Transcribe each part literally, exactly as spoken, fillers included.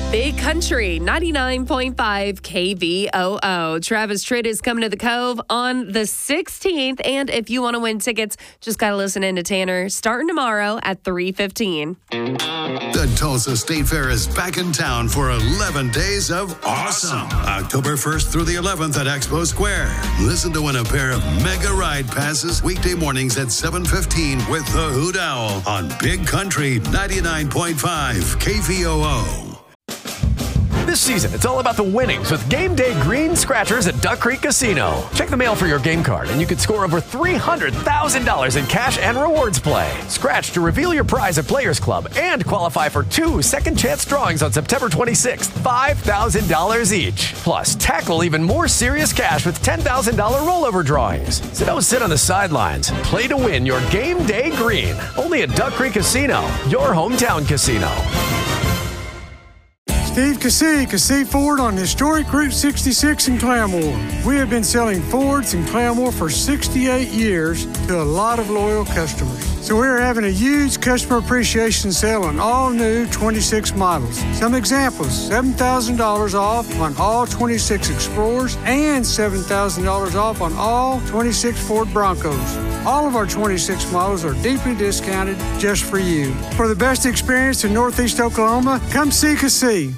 Big Country, ninety-nine point five K V O O. Travis Tritt is coming to the Cove on the sixteenth. And if you want to win tickets, just got to listen in to Tanner starting tomorrow at three fifteen. The Tulsa State Fair is back in town for eleven days of awesome. October first through the eleventh at Expo Square. Listen to win a pair of mega ride passes weekday mornings at seven fifteen with the Hoot Owl on Big Country ninety-nine point five K V O O. This season, it's all about the winnings with Game Day Green Scratchers at Duck Creek Casino. Check the mail for your game card, and you could score over three hundred thousand dollars in cash and rewards play. Scratch to reveal your prize at Players Club and qualify for two second chance drawings on September twenty-sixth, five thousand dollars each. Plus, tackle even more serious cash with ten thousand dollars rollover drawings. So don't sit on the sidelines. Play to win your Game Day Green. Only at Duck Creek Casino, your hometown casino. Steve Cassey, Cassey Ford on historic Route sixty-six in Claremore. We have been selling Fords in Claremore for sixty-eight years to a lot of loyal customers. So we're having a huge customer appreciation sale on all new twenty-six models. Some examples, seven thousand dollars off on all twenty-six Explorers and seven thousand dollars off on all twenty-six Ford Broncos. All of our twenty-six models are deeply discounted just for you. For the best experience in Northeast Oklahoma, come see Cassey.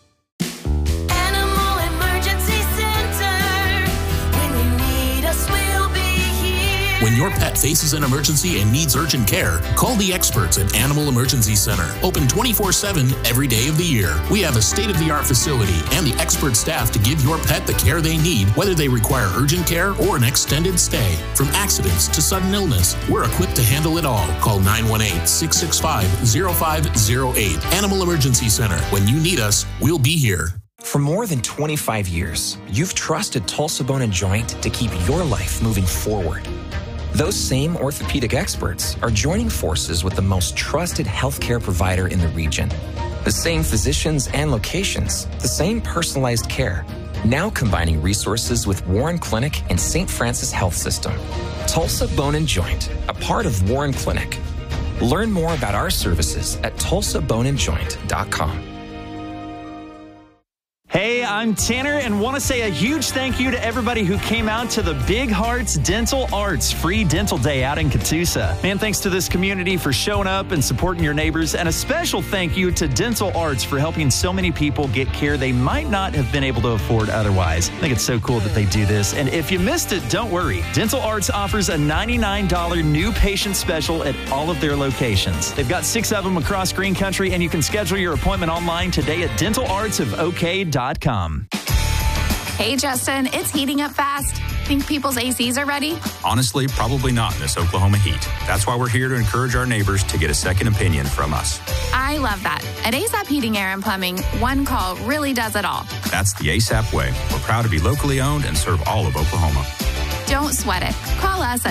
When your pet faces an emergency and needs urgent care, call the experts at Animal Emergency Center. Open twenty-four seven every day of the year. We have a state-of-the-art facility and the expert staff to give your pet the care they need, whether they require urgent care or an extended stay. From accidents to sudden illness, we're equipped to handle it all. Call nine one eight, six six five, zero five zero eight. Animal Emergency Center. When you need us, we'll be here. For more than twenty-five years, you've trusted Tulsa Bone and Joint to keep your life moving forward. Those same orthopedic experts are joining forces with the most trusted healthcare provider in the region. The same physicians and locations, the same personalized care, now combining resources with Warren Clinic and Saint Francis Health System. Tulsa Bone and Joint, a part of Warren Clinic. Learn more about our services at tulsa bone and joint dot com. Hey, I'm Tanner and want to say a huge thank you to everybody who came out to the Big Hearts Dental Arts Free Dental Day out in Catoosa. Man, thanks to this community for showing up and supporting your neighbors, and a special thank you to Dental Arts for helping so many people get care they might not have been able to afford otherwise. I think it's so cool that they do this, and if you missed it, don't worry. Dental Arts offers a ninety-nine dollars new patient special at all of their locations. They've got six of them across Green Country, and you can schedule your appointment online today at dental arts of o k dot com. Hey, Justin, it's heating up fast. Think people's A Cs are ready? Honestly, probably not in this Oklahoma heat. That's why we're here to encourage our neighbors to get a second opinion from us. I love that. At ASAP Heating, Air, and Plumbing, one call really does it all. That's the ASAP way. We're proud to be locally owned and serve all of Oklahoma. Don't sweat it. Call us at